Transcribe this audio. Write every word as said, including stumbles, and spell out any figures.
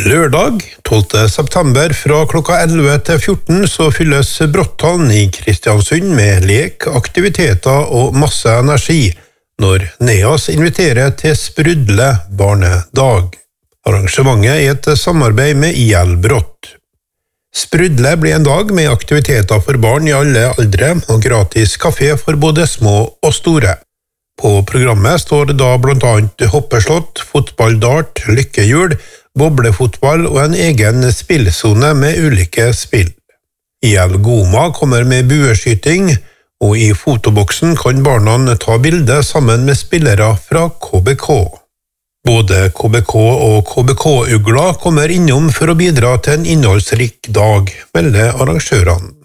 Lørdag, tolvte september fra klokka elleve til fjorten så fylles Bråtthallen i Kristiansund med lek, aktiviteter og masse energi når Neas inviterer til Sprudle barnedag. Arrangementet er et samarbeid med I L Brått. Sprudle blir en dag med aktiviteter for barn i alle aldre og gratis kafé for både små og store. På programmet står det da blant annet hoppeslott, fotballdart, lykkehjul, boblefotball og en egen spillzone med ulike spill. I L Goma kommer med bueskyting, og i fotoboksen kan barna ta bilder sammen med spillere fra K B K. Både K B K og K B K-ugla kommer innom for å bidra til en innholdsrik dag, melder arrangørene.